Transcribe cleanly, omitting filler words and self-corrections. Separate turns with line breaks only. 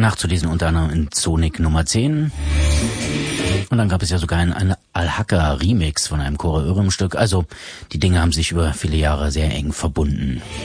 Nachzulesen unter anderem in Sonic Nummer 10. Und dann gab es ja sogar einen Al-Haka-Remix von einem Kore Örim-Stück. Also die Dinge haben sich über viele Jahre sehr eng verbunden.